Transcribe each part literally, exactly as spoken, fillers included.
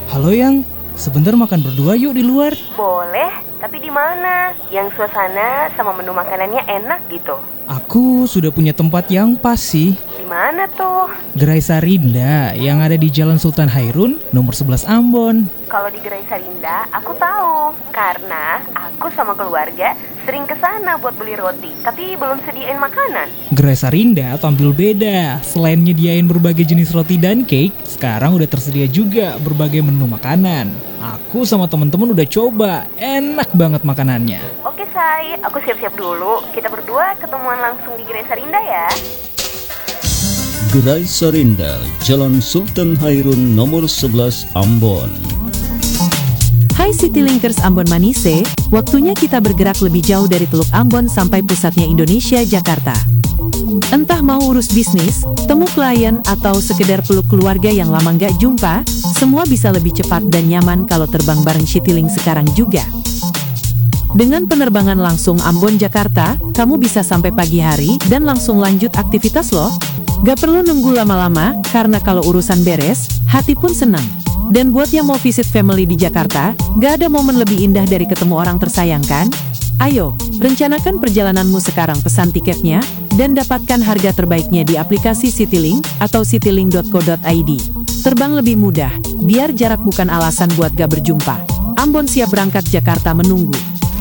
Halo Yang, sebentar makan berdua yuk di luar. Boleh, tapi di mana? Yang suasana sama menu makanannya enak gitu. Aku sudah punya tempat yang pas sih. Di mana tuh? Gerai Sarinda yang ada di Jalan Sultan Hairun, nomor sebelas Ambon. Kalau di Gerai Sarinda, aku tahu. Karena aku sama keluarga sering ke sana buat beli roti, tapi belum sediain makanan. Gerai Sarinda tampil beda. Selain nyediain berbagai jenis roti dan cake, sekarang udah tersedia juga berbagai menu makanan. Aku sama temen-temen udah coba, enak banget makanannya. Oke Say, aku siap-siap dulu. Kita berdua ketemuan langsung di Gerai Sarinda ya. Gerai Sarinda, Jalan Sultan Hairun nomor sebelas Ambon. Hai Citylinkers Ambon Manise, waktunya kita bergerak lebih jauh dari Teluk Ambon sampai pusatnya Indonesia, Jakarta. Entah mau urus bisnis, temu klien, atau sekedar peluk keluarga yang lama nggak jumpa, semua bisa lebih cepat dan nyaman kalau terbang bareng Citylink sekarang juga. Dengan penerbangan langsung Ambon Jakarta, kamu bisa sampai pagi hari dan langsung lanjut aktivitas loh. Gak perlu nunggu lama-lama, karena kalau urusan beres, hati pun senang. Dan buat yang mau visit family di Jakarta, gak ada momen lebih indah dari ketemu orang tersayang kan? Ayo, rencanakan perjalananmu sekarang, pesan tiketnya, dan dapatkan harga terbaiknya di aplikasi Citylink atau citylink dot co dot i d. Terbang lebih mudah, biar jarak bukan alasan buat gak berjumpa. Ambon siap berangkat, Jakarta menunggu.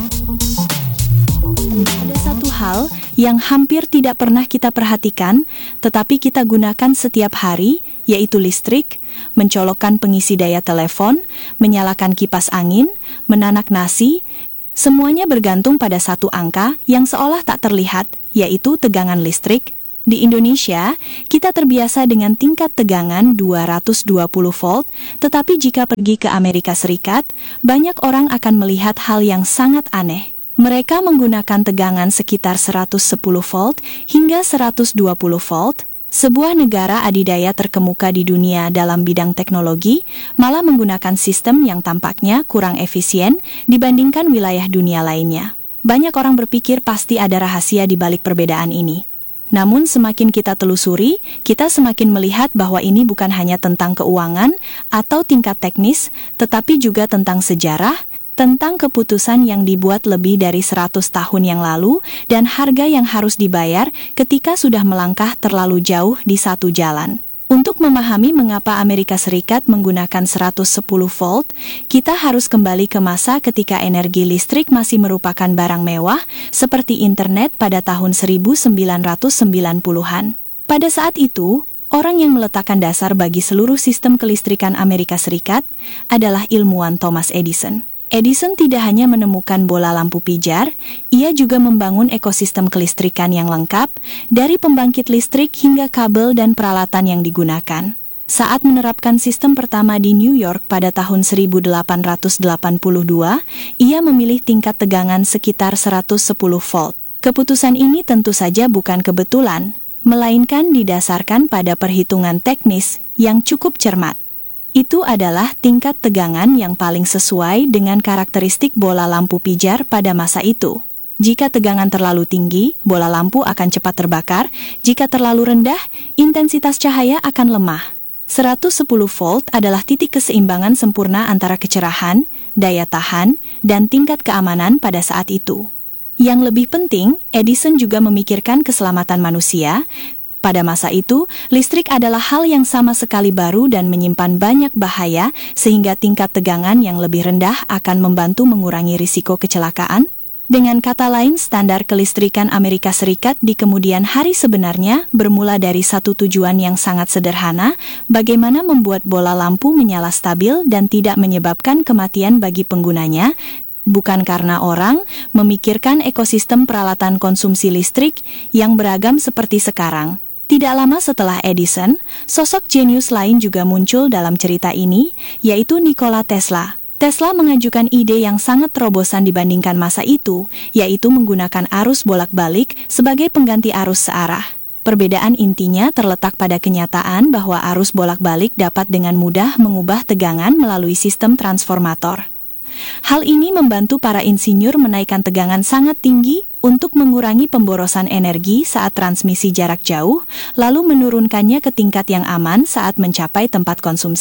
Ada satu hal yang hampir tidak pernah kita perhatikan, tetapi kita gunakan setiap hari, yaitu listrik, mencolokkan pengisi daya telepon, menyalakan kipas angin, menanak nasi, semuanya bergantung pada satu angka yang seolah tak terlihat, yaitu tegangan listrik. Di Indonesia, kita terbiasa dengan tingkat tegangan dua ratus dua puluh volt, tetapi jika pergi ke Amerika Serikat, banyak orang akan melihat hal yang sangat aneh. Mereka menggunakan tegangan sekitar seratus sepuluh volt hingga seratus dua puluh volt. Sebuah negara adidaya terkemuka di dunia dalam bidang teknologi malah menggunakan sistem yang tampaknya kurang efisien dibandingkan wilayah dunia lainnya. Banyak orang berpikir pasti ada rahasia di balik perbedaan ini. Namun semakin kita telusuri, kita semakin melihat bahwa ini bukan hanya tentang keuangan atau tingkat teknis, tetapi juga tentang sejarah, tentang keputusan yang dibuat lebih dari seratus tahun yang lalu, dan harga yang harus dibayar ketika sudah melangkah terlalu jauh di satu jalan. Untuk memahami mengapa Amerika Serikat menggunakan seratus sepuluh volt, kita harus kembali ke masa ketika energi listrik masih merupakan barang mewah, seperti internet pada tahun seribu sembilan ratus sembilan puluhan. Pada saat itu, orang yang meletakkan dasar bagi seluruh sistem kelistrikan Amerika Serikat adalah ilmuwan Thomas Edison. Edison tidak hanya menemukan bola lampu pijar, ia juga membangun ekosistem kelistrikan yang lengkap, dari pembangkit listrik hingga kabel dan peralatan yang digunakan. Saat menerapkan sistem pertama di New York pada tahun seribu delapan ratus delapan puluh dua, ia memilih tingkat tegangan sekitar seratus sepuluh volt. Keputusan ini tentu saja bukan kebetulan, melainkan didasarkan pada perhitungan teknis yang cukup cermat. Itu adalah tingkat tegangan yang paling sesuai dengan karakteristik bola lampu pijar pada masa itu. Jika tegangan terlalu tinggi, bola lampu akan cepat terbakar. Jika terlalu rendah, intensitas cahaya akan lemah. seratus sepuluh volt adalah titik keseimbangan sempurna antara kecerahan, daya tahan, dan tingkat keamanan pada saat itu. Yang lebih penting, Edison juga memikirkan keselamatan manusia. Pada masa itu, listrik adalah hal yang sama sekali baru dan menyimpan banyak bahaya, sehingga tingkat tegangan yang lebih rendah akan membantu mengurangi risiko kecelakaan. Dengan kata lain, standar kelistrikan Amerika Serikat di kemudian hari sebenarnya bermula dari satu tujuan yang sangat sederhana, bagaimana membuat bola lampu menyala stabil dan tidak menyebabkan kematian bagi penggunanya, bukan karena orang memikirkan ekosistem peralatan konsumsi listrik yang beragam seperti sekarang. Tidak lama setelah Edison, sosok jenius lain juga muncul dalam cerita ini, yaitu Nikola Tesla. Tesla mengajukan ide yang sangat terobosan dibandingkan masa itu, yaitu menggunakan arus bolak-balik sebagai pengganti arus searah. Perbedaan intinya terletak pada kenyataan bahwa arus bolak-balik dapat dengan mudah mengubah tegangan melalui sistem transformator. Hal ini membantu para insinyur menaikkan tegangan sangat tinggi untuk mengurangi pemborosan energi saat transmisi jarak jauh, lalu menurunkannya ke tingkat yang aman saat mencapai tempat konsumsi.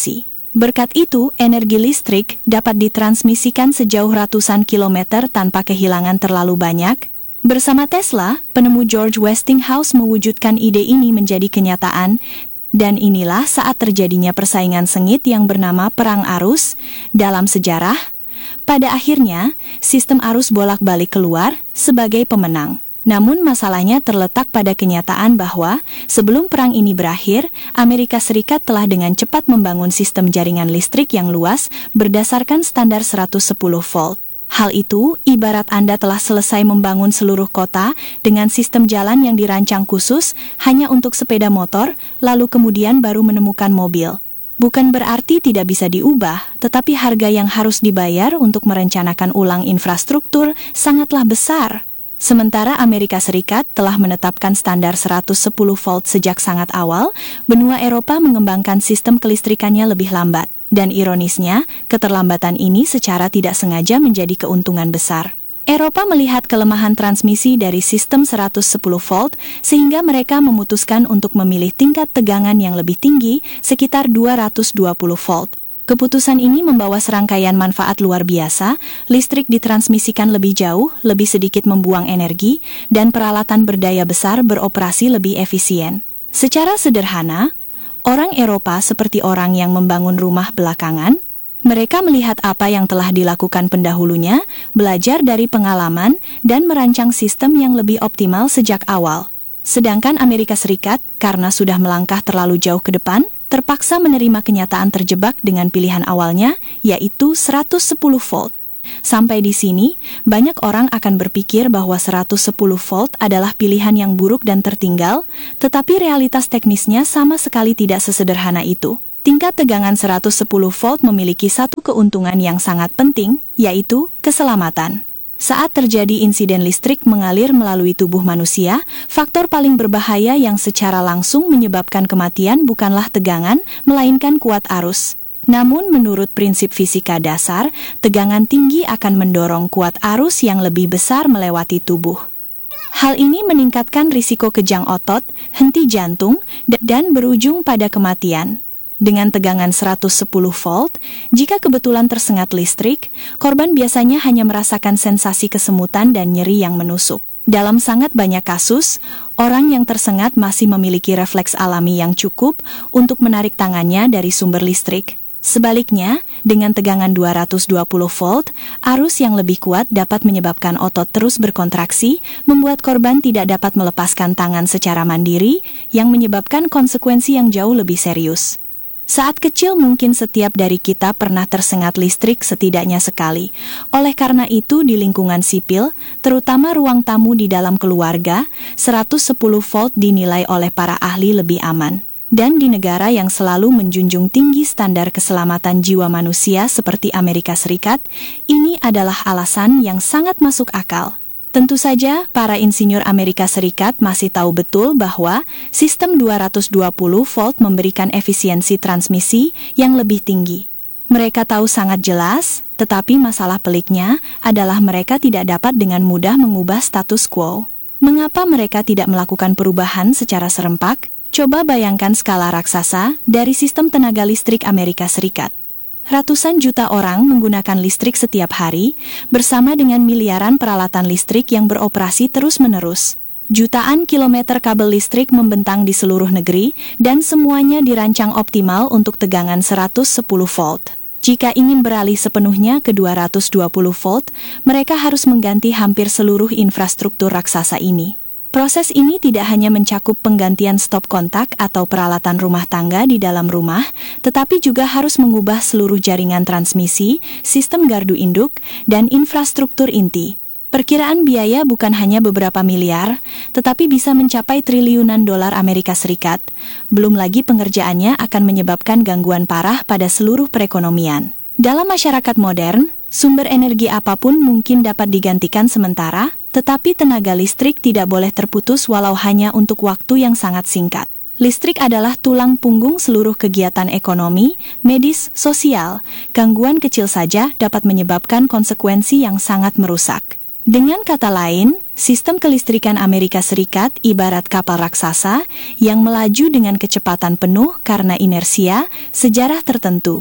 Berkat itu, energi listrik dapat ditransmisikan sejauh ratusan kilometer tanpa kehilangan terlalu banyak. Bersama Tesla, penemu George Westinghouse mewujudkan ide ini menjadi kenyataan, dan inilah saat terjadinya persaingan sengit yang bernama perang arus dalam sejarah. Pada akhirnya, sistem arus bolak-balik keluar sebagai pemenang. Namun masalahnya terletak pada kenyataan bahwa sebelum perang ini berakhir, Amerika Serikat telah dengan cepat membangun sistem jaringan listrik yang luas berdasarkan standar seratus sepuluh volt. Hal itu ibarat Anda telah selesai membangun seluruh kota dengan sistem jalan yang dirancang khusus hanya untuk sepeda motor, lalu kemudian baru menemukan mobil. Bukan berarti tidak bisa diubah, tetapi harga yang harus dibayar untuk merencanakan ulang infrastruktur sangatlah besar. Sementara Amerika Serikat telah menetapkan standar seratus sepuluh volt sejak sangat awal, benua Eropa mengembangkan sistem kelistrikannya lebih lambat. Dan ironisnya, keterlambatan ini secara tidak sengaja menjadi keuntungan besar. Eropa melihat kelemahan transmisi dari sistem seratus sepuluh volt, sehingga mereka memutuskan untuk memilih tingkat tegangan yang lebih tinggi, sekitar dua ratus dua puluh volt. Keputusan ini membawa serangkaian manfaat luar biasa, listrik ditransmisikan lebih jauh, lebih sedikit membuang energi, dan peralatan berdaya besar beroperasi lebih efisien. Secara sederhana, orang Eropa seperti orang yang membangun rumah belakangan, mereka melihat apa yang telah dilakukan pendahulunya, belajar dari pengalaman, dan merancang sistem yang lebih optimal sejak awal. Sedangkan Amerika Serikat, karena sudah melangkah terlalu jauh ke depan, terpaksa menerima kenyataan terjebak dengan pilihan awalnya, yaitu seratus sepuluh volt. Sampai di sini, banyak orang akan berpikir bahwa seratus sepuluh volt adalah pilihan yang buruk dan tertinggal, tetapi realitas teknisnya sama sekali tidak sesederhana itu. Tingkat tegangan seratus sepuluh volt memiliki satu keuntungan yang sangat penting, yaitu keselamatan. Saat terjadi insiden listrik mengalir melalui tubuh manusia, faktor paling berbahaya yang secara langsung menyebabkan kematian bukanlah tegangan, melainkan kuat arus. Namun menurut prinsip fisika dasar, tegangan tinggi akan mendorong kuat arus yang lebih besar melewati tubuh. Hal ini meningkatkan risiko kejang otot, henti jantung, dan berujung pada kematian. Dengan tegangan seratus sepuluh volt, jika kebetulan tersengat listrik, korban biasanya hanya merasakan sensasi kesemutan dan nyeri yang menusuk. Dalam sangat banyak kasus, orang yang tersengat masih memiliki refleks alami yang cukup untuk menarik tangannya dari sumber listrik. Sebaliknya, dengan tegangan dua ratus dua puluh volt, arus yang lebih kuat dapat menyebabkan otot terus berkontraksi, membuat korban tidak dapat melepaskan tangan secara mandiri, yang menyebabkan konsekuensi yang jauh lebih serius. Saat kecil mungkin setiap dari kita pernah tersengat listrik setidaknya sekali. Oleh karena itu di lingkungan sipil, terutama ruang tamu di dalam keluarga, seratus sepuluh volt dinilai oleh para ahli lebih aman. Dan di negara yang selalu menjunjung tinggi standar keselamatan jiwa manusia seperti Amerika Serikat, ini adalah alasan yang sangat masuk akal. Tentu saja, para insinyur Amerika Serikat masih tahu betul bahwa sistem dua ratus dua puluh volt memberikan efisiensi transmisi yang lebih tinggi. Mereka tahu sangat jelas, tetapi masalah peliknya adalah mereka tidak dapat dengan mudah mengubah status quo. Mengapa mereka tidak melakukan perubahan secara serempak? Coba bayangkan skala raksasa dari sistem tenaga listrik Amerika Serikat. Ratusan juta orang menggunakan listrik setiap hari, bersama dengan miliaran peralatan listrik yang beroperasi terus-menerus. Jutaan kilometer kabel listrik membentang di seluruh negeri, dan semuanya dirancang optimal untuk tegangan seratus sepuluh volt. Jika ingin beralih sepenuhnya ke dua ratus dua puluh volt, mereka harus mengganti hampir seluruh infrastruktur raksasa ini. Proses ini tidak hanya mencakup penggantian stop kontak atau peralatan rumah tangga di dalam rumah, tetapi juga harus mengubah seluruh jaringan transmisi, sistem gardu induk, dan infrastruktur inti. Perkiraan biaya bukan hanya beberapa miliar, tetapi bisa mencapai triliunan dolar Amerika Serikat. Belum lagi pengerjaannya akan menyebabkan gangguan parah pada seluruh perekonomian. Dalam masyarakat modern, sumber energi apapun mungkin dapat digantikan sementara, tetapi tenaga listrik tidak boleh terputus walau hanya untuk waktu yang sangat singkat. Listrik adalah tulang punggung seluruh kegiatan ekonomi, medis, sosial. Gangguan kecil saja dapat menyebabkan konsekuensi yang sangat merusak. Dengan kata lain, sistem kelistrikan Amerika Serikat ibarat kapal raksasa yang melaju dengan kecepatan penuh karena inersia, sejarah tertentu.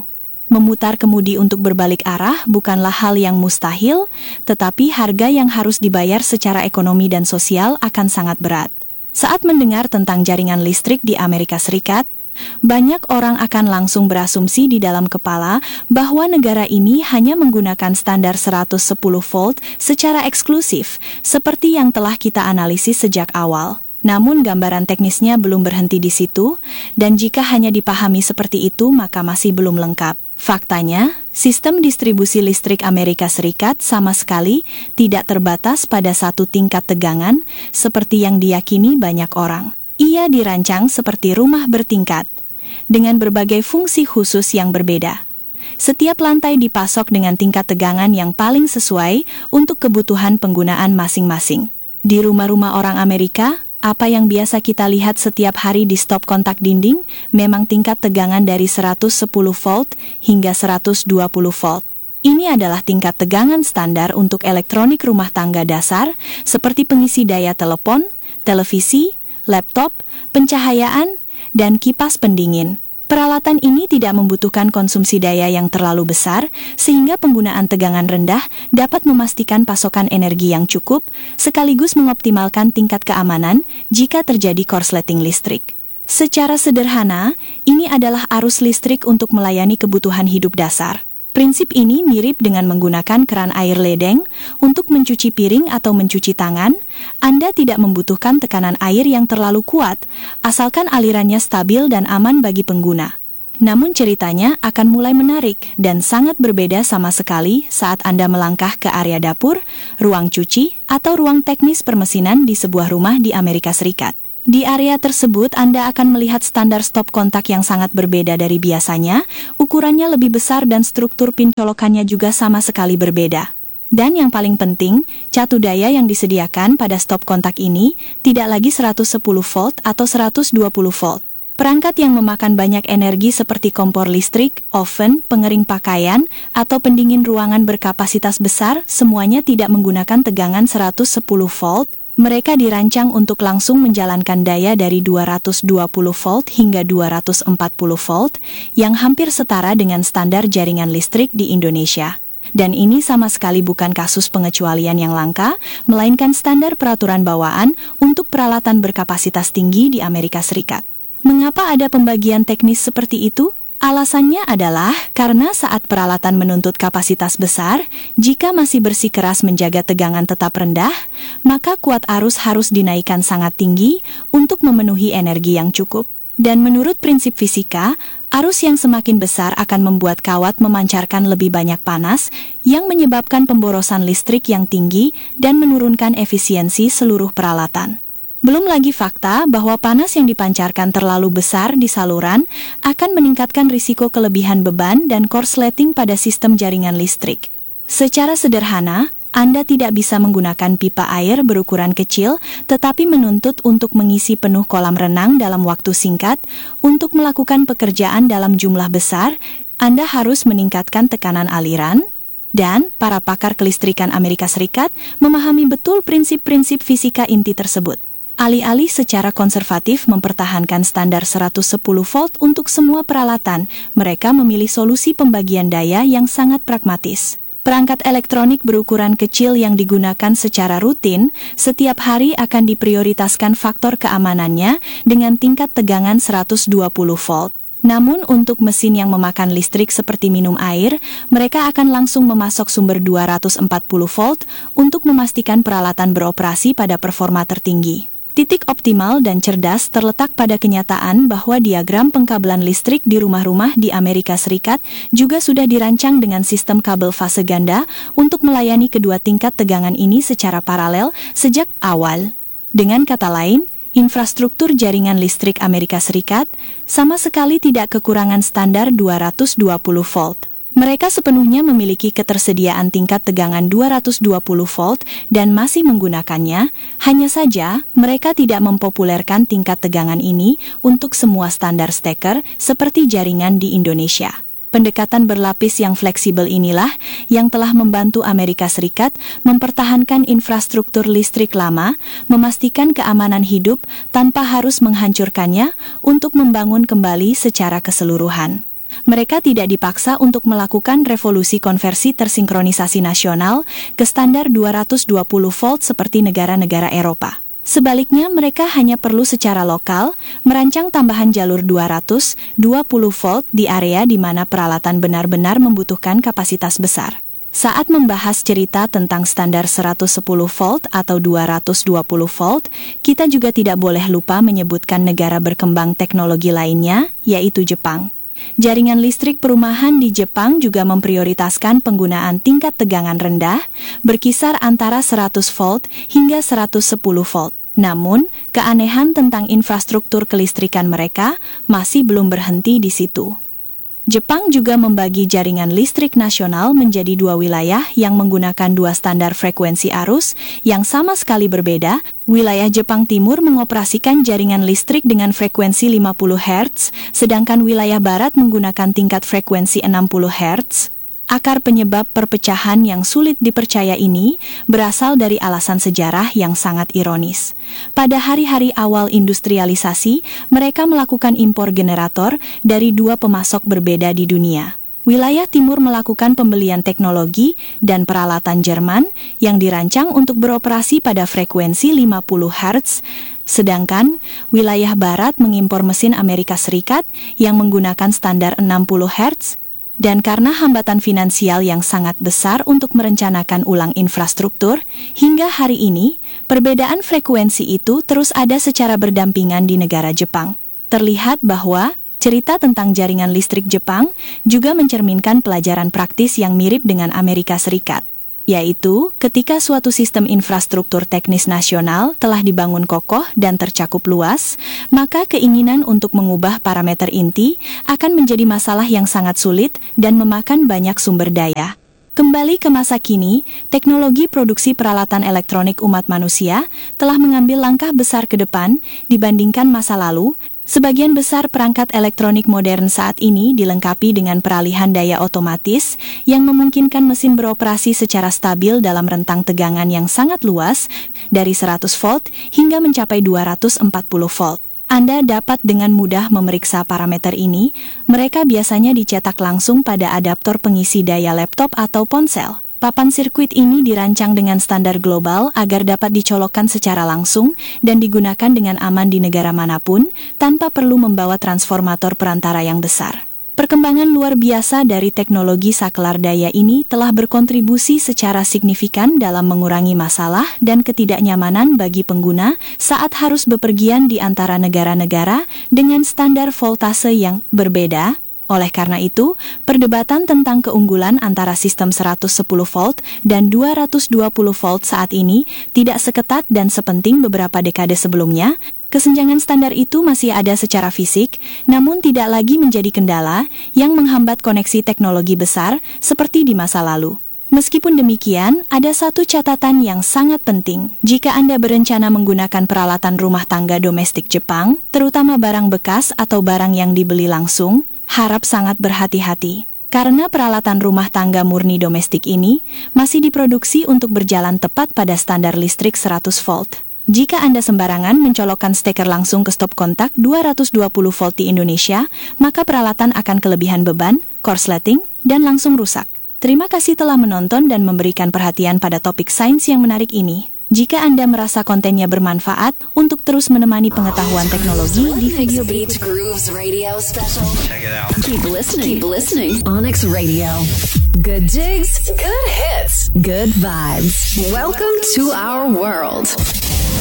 Memutar kemudi untuk berbalik arah bukanlah hal yang mustahil, tetapi harga yang harus dibayar secara ekonomi dan sosial akan sangat berat. Saat mendengar tentang jaringan listrik di Amerika Serikat, banyak orang akan langsung berasumsi di dalam kepala bahwa negara ini hanya menggunakan standar seratus sepuluh volt secara eksklusif, seperti yang telah kita analisis sejak awal. Namun gambaran teknisnya belum berhenti di situ, dan jika hanya dipahami seperti itu maka masih belum lengkap. Faktanya, sistem distribusi listrik Amerika Serikat sama sekali tidak terbatas pada satu tingkat tegangan, seperti yang diyakini banyak orang. Ia dirancang seperti rumah bertingkat, dengan berbagai fungsi khusus yang berbeda. Setiap lantai dipasok dengan tingkat tegangan yang paling sesuai untuk kebutuhan penggunaan masing-masing. Di rumah-rumah orang Amerika, apa yang biasa kita lihat setiap hari di stop kontak dinding memang tingkat tegangan dari seratus sepuluh volt hingga seratus dua puluh volt. Ini adalah tingkat tegangan standar untuk elektronik rumah tangga dasar seperti pengisi daya telepon, televisi, laptop, pencahayaan, dan kipas pendingin. Peralatan ini tidak membutuhkan konsumsi daya yang terlalu besar, sehingga penggunaan tegangan rendah dapat memastikan pasokan energi yang cukup, sekaligus mengoptimalkan tingkat keamanan jika terjadi korsleting listrik. Secara sederhana, ini adalah arus listrik untuk melayani kebutuhan hidup dasar. Prinsip ini mirip dengan menggunakan keran air ledeng untuk mencuci piring atau mencuci tangan. Anda tidak membutuhkan tekanan air yang terlalu kuat, asalkan alirannya stabil dan aman bagi pengguna. Namun ceritanya akan mulai menarik dan sangat berbeda sama sekali saat Anda melangkah ke area dapur, ruang cuci, atau ruang teknis permesinan di sebuah rumah di Amerika Serikat. Di area tersebut Anda akan melihat standar stop kontak yang sangat berbeda dari biasanya, ukurannya lebih besar dan struktur pin colokannya juga sama sekali berbeda. Dan yang paling penting, catu daya yang disediakan pada stop kontak ini tidak lagi seratus sepuluh volt atau seratus dua puluh volt. Perangkat yang memakan banyak energi seperti kompor listrik, oven, pengering pakaian, atau pendingin ruangan berkapasitas besar semuanya tidak menggunakan tegangan seratus sepuluh volt. Mereka dirancang untuk langsung menjalankan daya dari dua ratus dua puluh volt hingga dua ratus empat puluh volt, yang hampir setara dengan standar jaringan listrik di Indonesia. Dan ini sama sekali bukan kasus pengecualian yang langka, melainkan standar peraturan bawaan untuk peralatan berkapasitas tinggi di Amerika Serikat. Mengapa ada pembagian teknis seperti itu? Alasannya adalah karena saat peralatan menuntut kapasitas besar, jika masih bersikeras menjaga tegangan tetap rendah, maka kuat arus harus dinaikkan sangat tinggi untuk memenuhi energi yang cukup. Dan menurut prinsip fisika, arus yang semakin besar akan membuat kawat memancarkan lebih banyak panas, yang menyebabkan pemborosan listrik yang tinggi dan menurunkan efisiensi seluruh peralatan. Belum lagi fakta bahwa panas yang dipancarkan terlalu besar di saluran akan meningkatkan risiko kelebihan beban dan korsleting pada sistem jaringan listrik. Secara sederhana, Anda tidak bisa menggunakan pipa air berukuran kecil, tetapi menuntut untuk mengisi penuh kolam renang dalam waktu singkat. Untuk melakukan pekerjaan dalam jumlah besar, Anda harus meningkatkan tekanan aliran. Dan para pakar kelistrikan Amerika Serikat memahami betul prinsip-prinsip fisika inti tersebut. Alih-alih secara konservatif mempertahankan standar seratus sepuluh volt untuk semua peralatan, mereka memilih solusi pembagian daya yang sangat pragmatis. Perangkat elektronik berukuran kecil yang digunakan secara rutin, setiap hari akan diprioritaskan faktor keamanannya dengan tingkat tegangan seratus dua puluh volt. Namun untuk mesin yang memakan listrik seperti minum air, mereka akan langsung memasok sumber dua ratus empat puluh volt untuk memastikan peralatan beroperasi pada performa tertinggi. Titik optimal dan cerdas terletak pada kenyataan bahwa diagram pengkabelan listrik di rumah-rumah di Amerika Serikat juga sudah dirancang dengan sistem kabel fase ganda untuk melayani kedua tingkat tegangan ini secara paralel sejak awal. Dengan kata lain, infrastruktur jaringan listrik Amerika Serikat sama sekali tidak kekurangan standar dua ratus dua puluh volt. Mereka sepenuhnya memiliki ketersediaan tingkat tegangan dua ratus dua puluh volt dan masih menggunakannya, hanya saja mereka tidak mempopulerkan tingkat tegangan ini untuk semua standar steker seperti jaringan di Indonesia. Pendekatan berlapis yang fleksibel inilah yang telah membantu Amerika Serikat mempertahankan infrastruktur listrik lama, memastikan keamanan hidup tanpa harus menghancurkannya untuk membangun kembali secara keseluruhan. Mereka tidak dipaksa untuk melakukan revolusi konversi tersinkronisasi nasional ke standar dua ratus dua puluh volt seperti negara-negara Eropa. Sebaliknya, mereka hanya perlu secara lokal merancang tambahan jalur dua ratus dua puluh volt di area di mana peralatan benar-benar membutuhkan kapasitas besar. Saat membahas cerita tentang standar seratus sepuluh volt atau dua ratus dua puluh volt, kita juga tidak boleh lupa menyebutkan negara berkembang teknologi lainnya, yaitu Jepang. Jaringan listrik perumahan di Jepang juga memprioritaskan penggunaan tingkat tegangan rendah, berkisar antara seratus volt hingga seratus sepuluh volt. Namun, keanehan tentang infrastruktur kelistrikan mereka masih belum berhenti di situ. Jepang juga membagi jaringan listrik nasional menjadi dua wilayah yang menggunakan dua standar frekuensi arus yang sama sekali berbeda. Wilayah Jepang Timur mengoperasikan jaringan listrik dengan frekuensi lima puluh hertz, sedangkan wilayah Barat menggunakan tingkat frekuensi enam puluh hertz. Akar penyebab perpecahan yang sulit dipercaya ini berasal dari alasan sejarah yang sangat ironis. Pada hari-hari awal industrialisasi, mereka melakukan impor generator dari dua pemasok berbeda di dunia. Wilayah Timur melakukan pembelian teknologi dan peralatan Jerman yang dirancang untuk beroperasi pada frekuensi lima puluh hertz, sedangkan wilayah Barat mengimpor mesin Amerika Serikat yang menggunakan standar enam puluh hertz. Dan karena hambatan finansial yang sangat besar untuk merencanakan ulang infrastruktur, hingga hari ini, perbedaan frekuensi itu terus ada secara berdampingan di negara Jepang. Terlihat bahwa cerita tentang jaringan listrik Jepang juga mencerminkan pelajaran praktis yang mirip dengan Amerika Serikat, yaitu ketika suatu sistem infrastruktur teknis nasional telah dibangun kokoh dan tercakup luas, maka keinginan untuk mengubah parameter inti akan menjadi masalah yang sangat sulit dan memakan banyak sumber daya. Kembali ke masa kini, teknologi produksi peralatan elektronik umat manusia telah mengambil langkah besar ke depan dibandingkan masa lalu. Sebagian besar perangkat elektronik modern saat ini dilengkapi dengan peralihan daya otomatis yang memungkinkan mesin beroperasi secara stabil dalam rentang tegangan yang sangat luas, dari seratus volt hingga mencapai dua ratus empat puluh volt. Anda dapat dengan mudah memeriksa parameter ini. Mereka biasanya dicetak langsung pada adaptor pengisi daya laptop atau ponsel. Papan sirkuit ini dirancang dengan standar global agar dapat dicolokkan secara langsung dan digunakan dengan aman di negara manapun, tanpa perlu membawa transformator perantara yang besar. Perkembangan luar biasa dari teknologi saklar daya ini telah berkontribusi secara signifikan dalam mengurangi masalah dan ketidaknyamanan bagi pengguna saat harus bepergian di antara negara-negara dengan standar voltase yang berbeda. Oleh karena itu, perdebatan tentang keunggulan antara sistem seratus sepuluh volt dan dua ratus dua puluh volt saat ini tidak seketat dan sepenting beberapa dekade sebelumnya. Kesenjangan standar itu masih ada secara fisik, namun tidak lagi menjadi kendala yang menghambat koneksi teknologi besar seperti di masa lalu. Meskipun demikian, ada satu catatan yang sangat penting. Jika Anda berencana menggunakan peralatan rumah tangga domestik Jepang, terutama barang bekas atau barang yang dibeli langsung, harap sangat berhati-hati. Karena peralatan rumah tangga murni domestik ini masih diproduksi untuk berjalan tepat pada standar listrik seratus volt. Jika Anda sembarangan mencolokkan steker langsung ke stop kontak dua ratus dua puluh volt di Indonesia, maka peralatan akan kelebihan beban, korsleting, dan langsung rusak. Terima kasih telah menonton dan memberikan perhatian pada topik sains yang menarik ini. Jika Anda merasa kontennya bermanfaat untuk terus menemani pengetahuan teknologi di video berikutnya. Check it out. Keep listening. Keep listening. Onyx Radio. Good digs, good hits, good vibes. Welcome to our world.